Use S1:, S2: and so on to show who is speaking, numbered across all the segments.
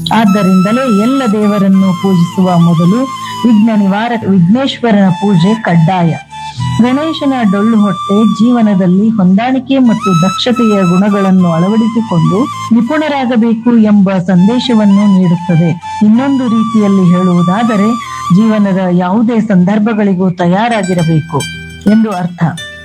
S1: ಆದ್ದರಿಂದಲೇ ಎಲ್ಲ ದೇವರನ್ನು ಪೂಜಿಸುವ ಮೊದಲು ವಿಘ್ನ ನಿವಾರಕ ವಿಘ್ನೇಶ್ವರನ ಪೂಜೆ ಕಡ್ಡಾಯ. ಗಣೇಶನ ಡೊಳ್ಳು ಹೊಟ್ಟೆ ಜೀವನದಲ್ಲಿ ಹೊಂದಾಣಿಕೆ ಮತ್ತು ದಕ್ಷತೆಯ ಗುಣಗಳನ್ನು ಅಳವಡಿಸಿಕೊಂಡು ನಿಪುಣರಾಗಬೇಕು ಎಂಬ ಸಂದೇಶವನ್ನು ನೀಡುತ್ತದೆ. ಇನ್ನೊಂದು ರೀತಿಯಲ್ಲಿ ಹೇಳುವುದಾದರೆ ಜೀವನದ ಯಾವುದೇ ಸಂದರ್ಭಗಳಿಗೂ ತಯಾರಾಗಿರಬೇಕು ಎಂದು ಅರ್ಥ.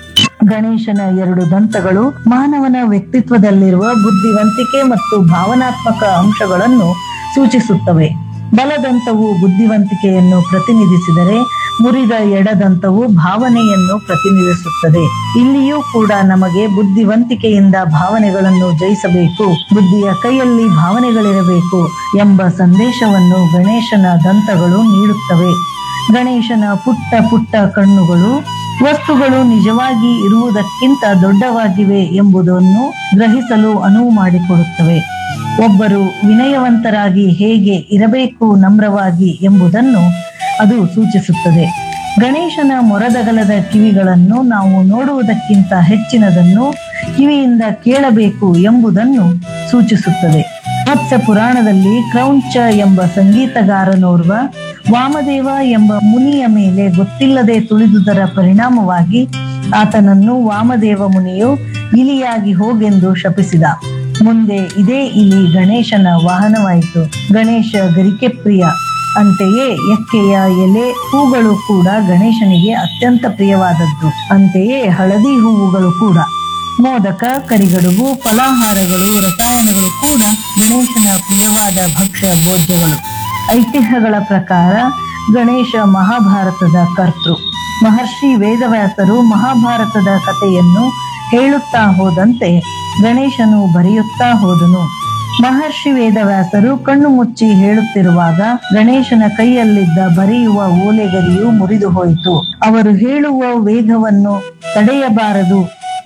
S1: ಗಣೇಶನ 2 ದಂತಗಳು ಮಾನವನ ವ್ಯಕ್ತಿತ್ವದಲ್ಲಿರುವ ಬುದ್ಧಿವಂತಿಕೆ ಮತ್ತು ಭಾವನಾತ್ಮಕ ಅಂಶಗಳನ್ನು ಸೂಚಿಸುತ್ತವೆ. ಬಲದಂತವು ಬುದ್ಧಿವಂತಿಕೆಯನ್ನು ಪ್ರತಿನಿಧಿಸಿದರೆ ಮುರಿದ ಎಡದಂತವು ಭಾವನೆಯನ್ನು ಪ್ರತಿನಿಧಿಸುತ್ತದೆ. ಇಲ್ಲಿಯೂ ಕೂಡ ನಮಗೆ ಬುದ್ಧಿವಂತಿಕೆಯಿಂದ ಭಾವನೆಗಳನ್ನು ಜಯಿಸಬೇಕು, ಬುದ್ಧಿಯ ಕೈಯಲ್ಲಿ ಭಾವನೆಗಳಿರಬೇಕು ಎಂಬ ಸಂದೇಶವನ್ನು ಗಣೇಶನ ದಂತಗಳು ನೀಡುತ್ತವೆ. ಗಣೇಶನ ಪುಟ್ಟ ಪುಟ್ಟ ಕಣ್ಣುಗಳು ವಸ್ತುಗಳು ನಿಜವಾಗಿ ಇರುವುದಕ್ಕಿಂತ ದೊಡ್ಡವಾಗಿವೆ ಎಂಬುದನ್ನು ಗ್ರಹಿಸಲು ಅನುವು ಮಾಡಿಕೊಡುತ್ತವೆ. ಒಬ್ಬರು ವಿನಯವಂತರಾಗಿ ಹೇಗೆ ಇರಬೇಕು ನಮ್ರವಾಗಿ ಎಂಬುದನ್ನು ಅದು ಸೂಚಿಸುತ್ತದೆ. ಗಣೇಶನ ಮೊರದಗಲದ ಕಿವಿಗಳನ್ನು ನಾವು ನೋಡುವುದಕ್ಕಿಂತ ಹೆಚ್ಚಿನದನ್ನು ಕಿವಿಯಿಂದ ಕೇಳಬೇಕು ಎಂಬುದನ್ನು ಸೂಚಿಸುತ್ತದೆ. ಮತ್ಸ್ಯ ಪುರಾಣದಲ್ಲಿ ಕ್ರೌಂಚ ಎಂಬ ಸಂಗೀತಗಾರನೋರ್ವ ವಾಮದೇವ ಎಂಬ ಮುನಿಯ ಮೇಲೆ ಗೊತ್ತಿಲ್ಲದೆ ತುಳಿದುದರ ಪರಿಣಾಮವಾಗಿ ಆತನನ್ನು ವಾಮದೇವ ಮುನಿಯು ಇಲಿಯಾಗಿ ಹೋಗೆಂದು ಶಪಿಸಿದ. ಮುಂದೆ ಇದೇ ಇಲಿ ಗಣೇಶನ ವಾಹನವಾಯಿತು. ಗಣೇಶ ಗರಿಕೆ ಪ್ರಿಯ. ಅಂತೆಯೇ ಎಕ್ಕೆಯ ಎಲೆ ಹೂಗಳು ಕೂಡ ಗಣೇಶನಿಗೆ ಅತ್ಯಂತ ಪ್ರಿಯವಾದದ್ದು. ಅಂತೆಯೇ ಹಳದಿ ಹೂವುಗಳು ಕೂಡ. ಮೋದಕ, ಕರಿಗಡುಬು, ಫಲಾಹಾರಗಳು, ರಸಾಯನಗಳು ಕೂಡ ಗಣೇಶನ ಪ್ರಿಯವಾದ ಭಕ್ಷ್ಯ ಭೋಜ್ಯಗಳು. ಐತಿಹ್ಯಗಳ ಪ್ರಕಾರ ಗಣೇಶ ಮಹಾಭಾರತದ ಕರ್ತೃ. ಮಹರ್ಷಿ ವೇದವ್ಯಾಸರು ಮಹಾಭಾರತದ ಕಥೆಯನ್ನು ಹೇಳುತ್ತಾ ಹೋದಂತೆ ಗಣೇಶನು ಬರೆಯುತ್ತಾ ಹೋದನು. ಮಹರ್ಷಿ ವೇದವ್ಯಾಸರು ಕಣ್ಣು ಮುಚ್ಚಿ ಹೇಳುತ್ತಿರುವಾಗ ಗಣೇಶನ ಕೈಯಲ್ಲಿದ್ದ ಬರೆಯುವ ಓಲೆಗರಿಯು ಮುರಿದು ಹೋಯಿತು. ಅವರು ಹೇಳುವ ವೇಗವನ್ನು ತಡೆಯಬಾರದು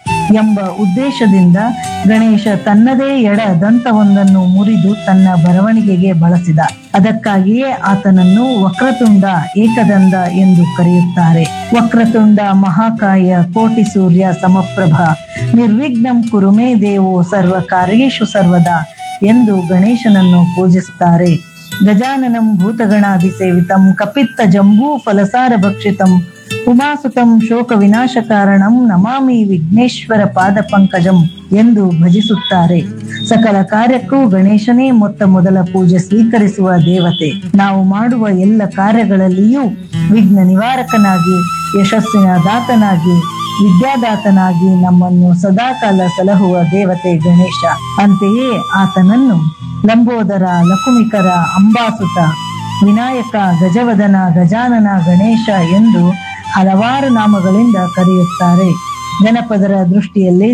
S1: ಎಂಬ ಉದ್ದೇಶದಿಂದ ಗಣೇಶ ತನ್ನದೇ ಎಡ ದಂತವೊಂದನ್ನು ಮುರಿದು ತನ್ನ ಬರವಣಿಗೆಗೆ ಬಳಸಿದ. ಅದಕ್ಕಾಗಿಯೇ ಆತನನ್ನು ವಕ್ರತುಂಡ ಏಕದಂದ ಎಂದು ಕರೆಯುತ್ತಾರೆ. ವಕ್ರತುಂಡ ಮಹಾಕಾಯ ಕೋಟಿ ಸೂರ್ಯ ಸಮಪ್ರಭ ನಿರ್ವಿಘ್ನಂ ಕುರುಮೇ ದೇವೋ ಸರ್ವ ಕಾರ್ಯೇಷು ಸರ್ವದಾ ಎಂದು ಗಣೇಶನನ್ನು ಪೂಜಿಸುತ್ತಾರೆ. ಗಜಾನನಂ ಭೂತಗಣಾಧಿಸೇವಿತಂ ಕಪಿತ್ತ ಜಂಬೂ ಫಲಸಾರ ಭಕ್ಷಿತಂ ಉಮಾಸುತಂ ಶೋಕ ವಿನಾಶ ಕಾರಣಂ ನಮಾಮಿ ವಿಘ್ನೇಶ್ವರ ಪಾದ ಪಂಕಜಂ ಎಂದು ಭಜಿಸುತ್ತಾರೆ. ಸಕಲ ಕಾರ್ಯಕ್ಕೂ ಗಣೇಶನೇ ಮೊದಲ ಪೂಜೆ ಸ್ವೀಕರಿಸುವ ದೇವತೆ. ನಾವು ಮಾಡುವ ಎಲ್ಲ ಕಾರ್ಯಗಳಲ್ಲಿಯೂ ವಿಘ್ನ ನಿವಾರಕನಾಗಿ, ಯಶಸ್ಸಿನ ದಾತನಾಗಿ, ವಿದ್ಯಾದಾತನಾಗಿ ನಮ್ಮನ್ನು ಸದಾಕಾಲ ಸಲಹುವ ದೇವತೆ ಗಣೇಶ. ಅಂತೆಯೇ ಆತನನ್ನು ಲಂಬೋದರ, ಲಕುಮಿಕರ, ಅಂಬಾಸುತ, ವಿನಾಯಕ, ಗಜವದನ, ಗಜಾನನ, ಗಣೇಶ ಎಂದು ಹಲವಾರು ನಾಮಗಳಿಂದ ಕರೆಯುತ್ತಾರೆ. ಜನಪದರ ದೃಷ್ಟಿಯಲ್ಲಿ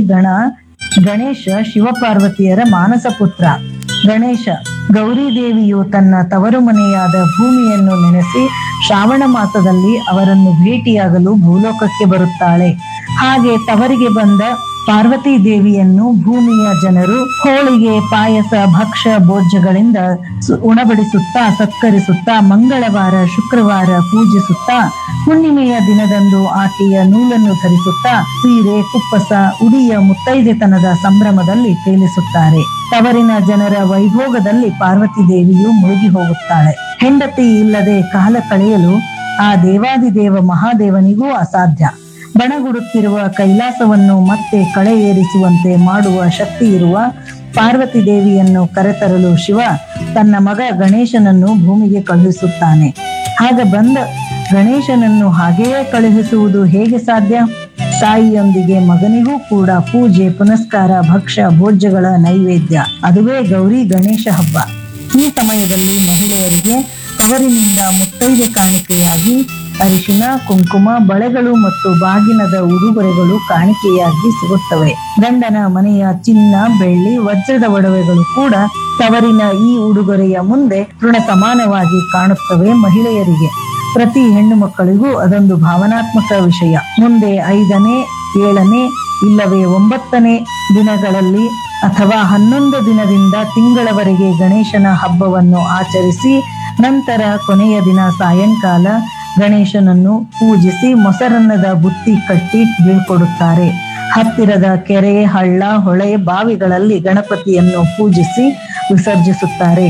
S1: ಗಣೇಶ ಶಿವಪಾರ್ವತಿಯರ ಮಾನಸ ಪುತ್ರ. ಗಣೇಶ ಗೌರಿದೇವಿಯು ತನ್ನ ತವರು ಮನೆಯಾದ ಭೂಮಿಯನ್ನು ನೆನೆಸಿ ಶ್ರಾವಣ ಮಾಸದಲ್ಲಿ ಅವರನ್ನು ಭೇಟಿಯಾಗಲು ಭೂಲೋಕಕ್ಕೆ ಬರುತ್ತಾಳೆ. ಹಾಗೆ ತವರಿಗೆ ಬಂದ ಪಾರ್ವತಿ ದೇವಿಯನ್ನು ಭೂಮಿಯ ಜನರು ಹೋಳಿಗೆ, ಪಾಯಸ, ಭಕ್ಷ್ಯ ಭೋಜ್ಯಗಳಿಂದ ಉಣಬಡಿಸುತ್ತಾ ಸತ್ಕರಿಸುತ್ತಾ ಮಂಗಳವಾರ, ಶುಕ್ರವಾರ ಪೂಜಿಸುತ್ತಾ ಹುಣ್ಣಿಮೆಯ ದಿನದಂದು ಆಕೆಯ ನೂಲನ್ನು ಧರಿಸುತ್ತಾ ಸೀರೆ, ಕುಪ್ಪಸ, ಉಡಿಯ ಮುತ್ತೈದೆತನದ ಸಂಭ್ರಮದಲ್ಲಿ ತೇಲಿಸುತ್ತಾರೆ. ತವರಿನ ಜನರ ವೈಭೋಗದಲ್ಲಿ ಪಾರ್ವತಿ ದೇವಿಯು ಮುಳುಗಿ ಹೋಗುತ್ತಾಳೆ. ಹೆಂಡತಿ ಇಲ್ಲದೆ ಕಾಲ ಕಳೆಯಲು ಆ ದೇವಾದಿದೇವ ಮಹಾದೇವನಿಗೂ ಅಸಾಧ್ಯ. ಬಣಗುಡುತ್ತಿರುವ ಕೈಲಾಸವನ್ನು ಮತ್ತೆ ಕಳೆ ಏರಿಸುವಂತೆ ಮಾಡುವ ಶಕ್ತಿ ಇರುವ ಪಾರ್ವತಿ ದೇವಿಯನ್ನು ಕರೆತರಲು ಶಿವ ತನ್ನ ಮಗ ಗಣೇಶನನ್ನು ಭೂಮಿಗೆ ಕಳುಹಿಸುತ್ತಾನೆ. ಆಗ ಬಂದ ಗಣೇಶನನ್ನು ಹಾಗೆಯೇ ಕಳುಹಿಸುವುದು ಹೇಗೆ ಸಾಧ್ಯ? ತಾಯಿಯೊಂದಿಗೆ ಮಗನಿಗೂ ಕೂಡ ಪೂಜೆ, ಪುನಸ್ಕಾರ, ಭಕ್ಷ್ಯ ಭೋಜ್ಯಗಳ ನೈವೇದ್ಯ. ಅದುವೇ ಗೌರಿ ಗಣೇಶ ಹಬ್ಬ. ಈ ಸಮಯದಲ್ಲಿ ಮಹಿಳೆಯರಿಗೆ ತವರಿನಿಂದ ಮುತ್ತೈದೆ ಕಾಣಿಕೆಯಾಗಿ ಅರಿಶಿನ, ಕುಂಕುಮ, ಬಳೆಗಳು ಮತ್ತು ಬಾಗಿನದ ಉಡುಗೊರೆಗಳು ಕಾಣಿಕೆಯಾಗಿ ಸಿಗುತ್ತವೆ. ಗಂಡನ ಮನೆಯ ಚಿನ್ನ, ಬೆಳ್ಳಿ, ವಜ್ರದ ಒಡವೆಗಳು ಕೂಡ ತವರಿನ ಈ ಉಡುಗೊರೆಯ ಮುಂದೆ ಋಣ ಸಮಾನವಾಗಿ ಕಾಣುತ್ತವೆ. ಮಹಿಳೆಯರಿಗೆ, ಪ್ರತಿ ಹೆಣ್ಣು ಮಕ್ಕಳಿಗೂ ಅದೊಂದು ಭಾವನಾತ್ಮಕ ವಿಷಯ. ಮುಂದೆ 5ನೇ, 7ನೇ ಇಲ್ಲವೇ 9ನೇ ದಿನಗಳಲ್ಲಿ ಅಥವಾ 11 ದಿನದಿಂದ ತಿಂಗಳವರೆಗೆ ಗಣೇಶನ ಹಬ್ಬವನ್ನು ಆಚರಿಸಿ ನಂತರ ಕೊನೆಯ ದಿನ ಸಾಯಂಕಾಲ ಗಣೇಶನನ್ನು ಪೂಜಿಸಿ ಮೊಸರನ್ನದ ಬುತ್ತಿ ಕಟ್ಟಿ ಬೀಳ್ಕೊಡುತ್ತಾರೆ. ಹತ್ತಿರದ ಕೆರೆ, ಹಳ್ಳ, ಹೊಳೆ, ಬಾವಿಗಳಲ್ಲಿ ಗಣಪತಿಯನ್ನು ಪೂಜಿಸಿ ವಿಸರ್ಜಿಸುತ್ತಾರೆ.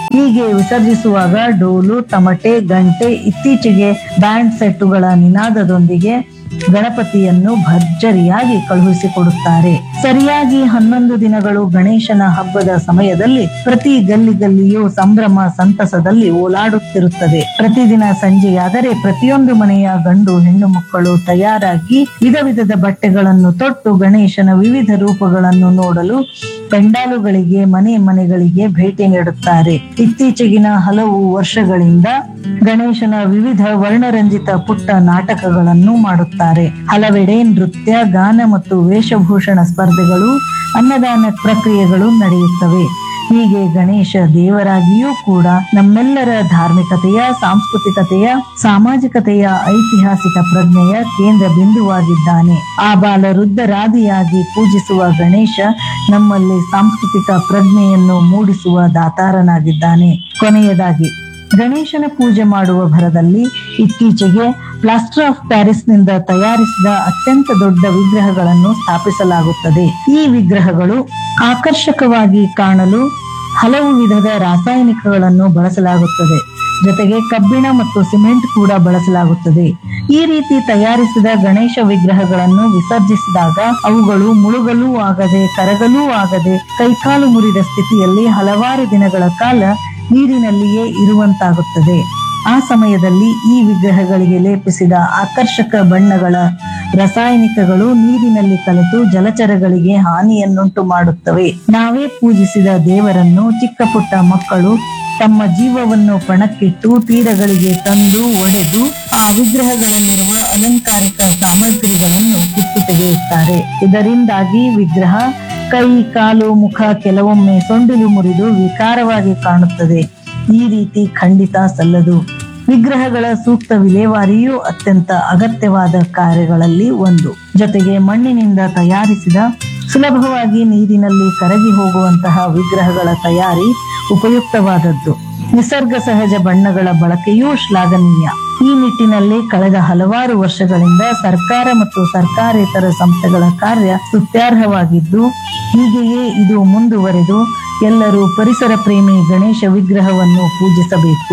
S1: ಹೀಗೆ ವಿಸರ್ಜಿಸುವಾಗ ಡೋಲು, ತಮಟೆ, ಗಂಟೆ, ಇತ್ತೀಚೆಗೆ ಬ್ಯಾಂಡ್ ಸೆಟ್ಟುಗಳ ನಿನಾದದೊಂದಿಗೆ ಗಣಪತಿಯನ್ನು ಭರ್ಜರಿಯಾಗಿ ಕಳುಹಿಸಿಕೊಡುತ್ತಾರೆ. ಸರಿಯಾಗಿ 11 ದಿನಗಳು ಗಣೇಶನ ಹಬ್ಬದ ಸಮಯದಲ್ಲಿ ಪ್ರತಿ ಗಲ್ಲಿಯೂ ಸಂಭ್ರಮ ಸಂತಸದಲ್ಲಿ ಓಲಾಡುತ್ತಿರುತ್ತದೆ. ಪ್ರತಿದಿನ ಸಂಜೆಯಾದರೆ ಪ್ರತಿಯೊಂದು ಮನೆಯ ಗಂಡು ಹೆಣ್ಣು ಮಕ್ಕಳು ತಯಾರಾಗಿ ವಿಧ ವಿಧದ ಬಟ್ಟೆಗಳನ್ನು ತೊಟ್ಟು ಗಣೇಶನ ವಿವಿಧ ರೂಪಗಳನ್ನು ನೋಡಲು ಪೆಂಡಾಲುಗಳಿಗೆ ಮನೆಗಳಿಗೆ ಭೇಟಿ ನೀಡುತ್ತಾರೆ. ಇತ್ತೀಚೆಗಿನ ಹಲವು ವರ್ಷಗಳಿಂದ ಗಣೇಶನ ವಿವಿಧ ವರ್ಣರಂಜಿತ ಪುಟ್ಟ ನಾಟಕಗಳನ್ನು ಮಾಡುತ್ತಾರೆ. ಹಲವೆಡೆ ನೃತ್ಯ, ಗಾನ ಮತ್ತು ವೇಷಭೂಷಣ ಸ್ಪರ್ಧೆಗಳು, ಅನ್ನದಾನ ಪ್ರಕ್ರಿಯೆಗಳು ನಡೆಯುತ್ತವೆ. ಹೀಗೆ ಗಣೇಶ ದೇವರಾಗಿಯೂ ಕೂಡ ನಮ್ಮೆಲ್ಲರ ಧಾರ್ಮಿಕತೆಯ, ಸಾಂಸ್ಕೃತಿಕತೆಯ, ಸಾಮಾಜಿಕತೆಯ, ಐತಿಹಾಸಿಕ ಪ್ರಜ್ಞೆಯ ಕೇಂದ್ರ ಬಿಂದುವಾಗಿದ್ದಾನೆ. ಆಬಾಲ ವೃದ್ಧರಾದಿಯಾಗಿ ಪೂಜಿಸುವ ಗಣೇಶ ನಮ್ಮಲ್ಲಿ ಸಾಂಸ್ಕೃತಿಕ ಪ್ರಜ್ಞೆಯನ್ನು ಮೂಡಿಸುವ ದಾತಾರನಾಗಿದ್ದಾನೆ. ಕೊನೆಯದಾಗಿ ಗಣೇಶನ ಪೂಜೆ ಮಾಡುವ ಭರದಲ್ಲಿ ಇತ್ತೀಚೆಗೆ ಪ್ಲಾಸ್ಟರ್ ಆಫ್ ಪ್ಯಾರಿಸ್ ನಿಂದ ತಯಾರಿಸಿದ ಅತ್ಯಂತ ದೊಡ್ಡ ವಿಗ್ರಹಗಳನ್ನು ಸ್ಥಾಪಿಸಲಾಗುತ್ತದೆ. ಈ ವಿಗ್ರಹಗಳು ಆಕರ್ಷಕವಾಗಿ ಕಾಣಲು ಹಲವು ವಿಧದ ರಾಸಾಯನಿಕಗಳನ್ನು ಬಳಸಲಾಗುತ್ತದೆ. ಜೊತೆಗೆ ಕಬ್ಬಿಣ ಮತ್ತು ಸಿಮೆಂಟ್ ಕೂಡ ಬಳಸಲಾಗುತ್ತದೆ. ಈ ರೀತಿ ತಯಾರಿಸಿದ ಗಣೇಶ ವಿಗ್ರಹಗಳನ್ನು ವಿಸರ್ಜಿಸಿದಾಗ ಅವುಗಳು ಮುಳುಗಲೂ ಆಗದೆ, ಕರಗಲೂ ಆಗದೆ, ಕೈಕಾಲು ಮುರಿದ ಸ್ಥಿತಿಯಲ್ಲಿ ಹಲವಾರು ದಿನಗಳ ಕಾಲ ನೀರಿನಲ್ಲಿಯೇ ಇರುವಂತಾಗುತ್ತದೆ. ಆ ಸಮಯದಲ್ಲಿ ಈ ವಿಗ್ರಹಗಳಿಗೆ ಲೇಪಿಸಿದ ಆಕರ್ಷಕ ಬಣ್ಣಗಳ ರಾಸಾಯನಿಕಗಳು ನೀರಿನಲ್ಲಿ ಕಲೆತು ಜಲಚರಗಳಿಗೆ ಹಾನಿಯನ್ನುಂಟು ಮಾಡುತ್ತವೆ. ನಾವೇ ಪೂಜಿಸಿದ ದೇವರನ್ನು ಚಿಕ್ಕ ಪುಟ್ಟ ಮಕ್ಕಳು ತಮ್ಮ ಜೀವವನ್ನು ಪಣಕ್ಕಿಟ್ಟು ತೀರಗಳಿಗೆ ತಂದು ಒಡೆದು ಆ ವಿಗ್ರಹಗಳಲ್ಲಿರುವ ಅಲಂಕಾರಿಕ ಸಾಮಗ್ರಿಗಳನ್ನು ಕಿತ್ತು ತೆಗೆಯುತ್ತಾರೆ. ಇದರಿಂದಾಗಿ ವಿಗ್ರಹ ಕೈ, ಕಾಲು, ಮುಖ ಕೆಲವೊಮ್ಮೆ ಸೊಂಡಿಲು ಮುರಿದು ವಿಕಾರವಾಗಿ ಕಾಣುತ್ತದೆ. ಈ ರೀತಿ ಖಂಡಿತ ಸಲ್ಲದು. ವಿಗ್ರಹಗಳ ಸೂಕ್ತ ವಿಲೇವಾರಿಯೂ ಅತ್ಯಂತ ಅಗತ್ಯವಾದ ಕಾರ್ಯಗಳಲ್ಲಿ ಒಂದು. ಜೊತೆಗೆ ಮಣ್ಣಿನಿಂದ ತಯಾರಿಸಿದ, ಸುಲಭವಾಗಿ ನೀರಿನಲ್ಲಿ ಕರಗಿ ಹೋಗುವಂತಹ ವಿಗ್ರಹಗಳ ತಯಾರಿ ಉಪಯುಕ್ತವಾದದ್ದು. ನಿಸರ್ಗ ಸಹಜ ಬಣ್ಣಗಳ ಬಳಕೆಯೂ ಶ್ಲಾಘನೀಯ. ಈ ನಿಟ್ಟಿನಲ್ಲಿ ಕಳೆದ ಹಲವಾರು ವರ್ಷಗಳಿಂದ ಸರ್ಕಾರ ಮತ್ತು ಸರ್ಕಾರೇತರ ಸಂಸ್ಥೆಗಳ ಕಾರ್ಯ ಸ್ತುತ್ಯಾರ್ಹವಾಗಿದ್ದು, ಹೀಗೆಯೇ ಇದು ಮುಂದುವರೆದು ಎಲ್ಲರೂ ಪರಿಸರ ಪ್ರೇಮಿ ಗಣೇಶ ವಿಗ್ರಹವನ್ನು ಪೂಜಿಸಬೇಕು.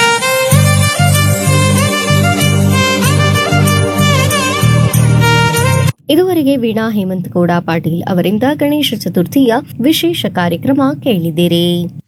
S2: ಇದುವರೆಗೆ ವೀಣಾ ಹೇಮಂತಗೌಡ ಪಾಟೀಲ್ ಅವರಿಂದ ಗಣೇಶ ಚತುರ್ಥಿಯ ವಿಶೇಷ ಕಾರ್ಯಕ್ರಮ ಕೇಳಿದಿರಿ.